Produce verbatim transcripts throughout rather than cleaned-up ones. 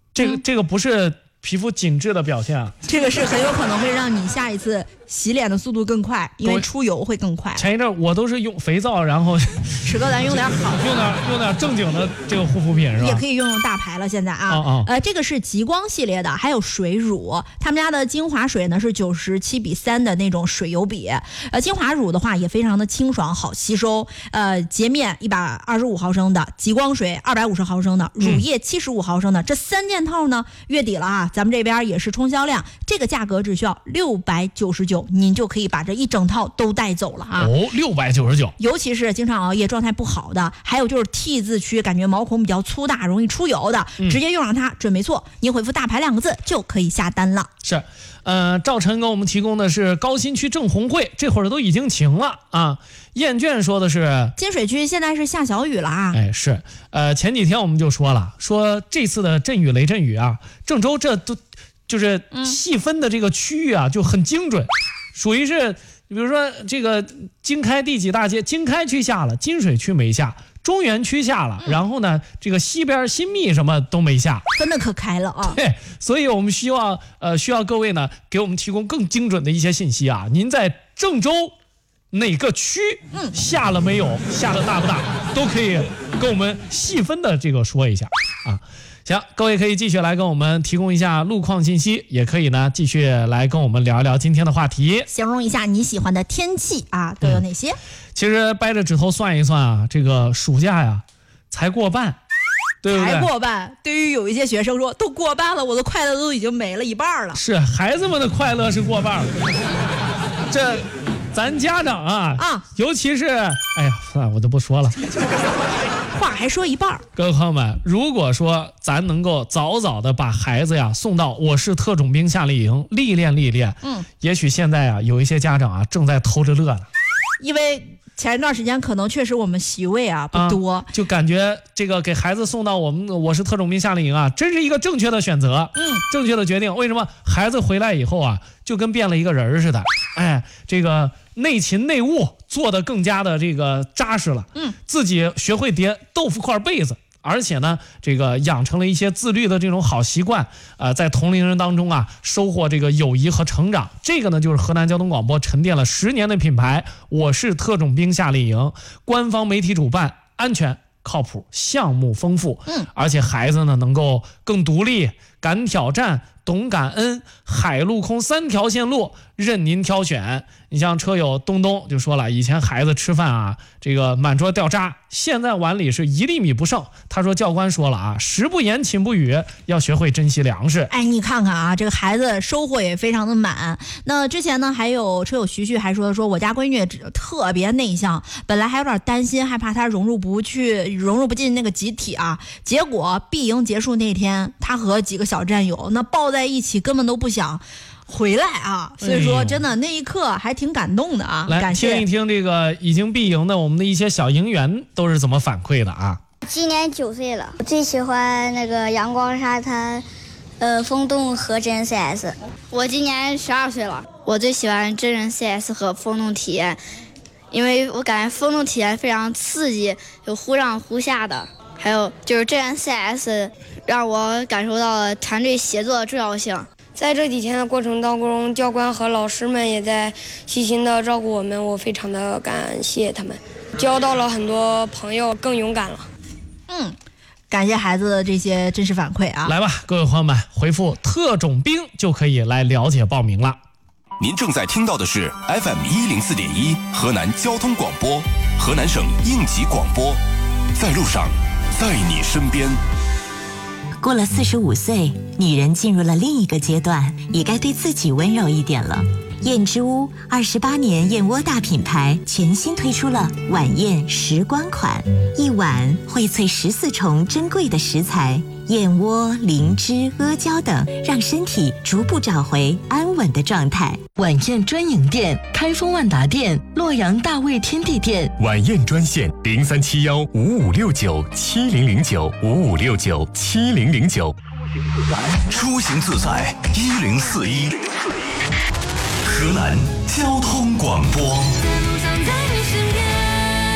这个、嗯、这个不是皮肤紧致的表现啊， 这个是很有可能会让你下一次洗脸的速度更快，因为出油会更快。 前一阵我都是用肥皂，然后史哥咱用点好， 用点用点正经的这个护肤品是吧？ 也可以用用大牌了现在啊。 哦哦呃，这个是极光系列的，还有水乳，他们家的精华水呢是九十七比三的那种水油比。呃，精华乳的话也非常的清爽好吸收。呃，洁面一百二十五毫升的，极光水二百五十毫升的，乳液七十五毫升的，嗯、这三件套呢，月底了啊，咱们这边也是冲销量，这个价格只需要六百九十九，您就可以把这一整套都带走了啊！ 哦，六百九十九。 尤其是经常熬夜、状态不好的，还有就是 T 字区感觉毛孔比较粗大、容易出油的，嗯、直接用上它准没错。您回复大牌两个字就可以下单了。 是，呃，赵晨给我们提供的是高新区正红会，这会儿都已经晴了啊。燕卷说的是金水区现在是下小雨了啊。 哎，是，呃，前几天我们就说了，说这次的阵雨雷阵雨啊，郑州这都就是细分的这个区域啊，就很精准。属于是，比如说这个经开第几大街，经开区下了，金水区没下，中原区下了，嗯、然后呢，这个西边新密什么都没下， 分得可开了啊。 对，所以我们需要呃需要各位呢给我们提供更精准的一些信息啊。您在郑州哪个区下了没有，嗯、下的大不大，都可以跟我们细分的这个说一下啊。行，各位可以继续来跟我们提供一下路况信息，也可以呢继续来跟我们聊一聊今天的话题， 形容一下你喜欢的天气啊都有哪些、嗯、 其实掰着指头算一算啊，这个暑假呀才过半，对不对？ 才过半，对于有一些学生说都过半了，我的快乐都已经没了一半了。 是，孩子们的快乐是过半了这咱家长啊啊，尤其是哎呀算了我都不说了话还说一半。 各位朋友们，如果说咱能够早早的把孩子呀送到我是特种兵夏令营历练历练，嗯，也许现在啊有一些家长啊正在偷着乐呢， 因为前一段时间可能确实我们席位啊不多、啊、 就感觉这个给孩子送到我们我是特种兵夏令营啊，真是一个正确的选择，嗯，正确的决定。为什么？孩子回来以后啊就跟变了一个人似的，哎，这个内勤内务做得更加的这个扎实了，嗯，自己学会叠豆腐块被子，而且呢这个养成了一些自律的这种好习惯，呃，在同龄人当中啊收获这个友谊和成长。这个呢就是河南交通广播沉淀了十年的品牌，我是特种兵夏令营，官方媒体主办，安全靠谱，项目丰富，嗯，而且孩子呢能够更独立，敢挑战，懂感恩，海陆空三条线路任您挑选。你像车友东东就说了，以前孩子吃饭啊这个满桌掉渣，现在碗里是一粒米不剩。他说教官说了啊，食不言寝不语，要学会珍惜粮食。 哎，你看看啊，这个孩子收获也非常的满。那之前呢还有车友徐徐还说说我家闺女特别内向，本来还有点担心害怕她融入不去融入不进那个集体啊，结果闭营结束那天她和几个小战友那抱在一起根本都不想回来啊，所以说真的那一刻还挺感动的啊。 来感谢听一听这个已经闭营的我们的一些小营员都是怎么反馈的啊。 今年九岁了，我最喜欢那个阳光沙滩呃风洞和真人 C S。 我今年十二岁了，我最喜欢真人 C S 和风洞体验，因为我感觉风洞体验非常刺激，有忽上忽下的，还有就是真人 C S 让我感受到了团队协作的重要性。 在这几天的过程当中，教官和老师们也在细心的照顾我们，我非常的感谢他们，交到了很多朋友，更勇敢了。 嗯，感谢孩子的这些真实反馈啊！ 来吧，各位朋友们，回复特种兵就可以来了解报名了。 您正在听到的是 F M 一零四点一河南交通广播，河南省应急广播，在路上，在你身边。 过了四十五岁，女人进入了另一个阶段，也该对自己温柔一点了。燕之屋二十八年燕窝大品牌全新推出了晚宴时光款，一碗荟萃十四重珍贵的食材，燕窝、灵芝、阿胶等，让身体逐步找回安稳的状态。 晚宴专营店：开封万达店、洛阳大卫天地店。 晚宴专线：零三七幺五五六九七零零九五五六九七零零九。 出行自在一零四一，河南交通广播。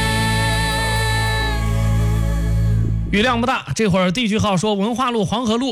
雨量不大，这会儿地区号说文化路、黄河路